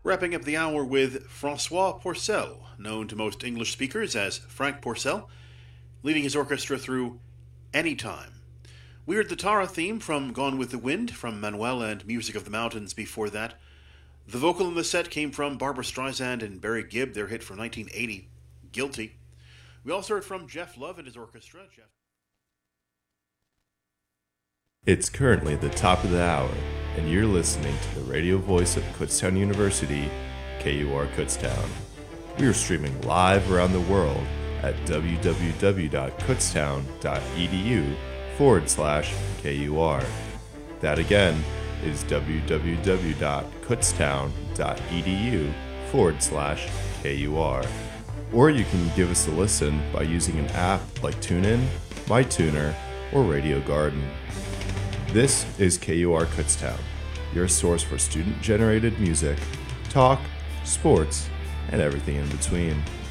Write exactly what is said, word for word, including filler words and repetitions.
Wrapping up the hour with Francois Porcel, known to most English speakers as Frank Porcel, leading his orchestra through Anytime. We heard the Tara theme from Gone with the Wind from Manuel and Music of the Mountains before that. The vocal in the set came from Barbra Streisand and Barry Gibb, their hit from nineteen eighty, Guilty. We also heard from Jeff Love and his orchestra. Jeff. It's currently the top of the hour, and you're listening to the radio voice of Kutztown University, K U R Kutztown. We are streaming live around the world at www.kutztown.edu forward slash KUR. That again is www.kutztown.edu forward slash KUR. Or you can give us a listen by using an app like TuneIn, MyTuner, or Radio Garden. This is K U R Kutztown, your source for student-generated music, talk, sports, and everything in between.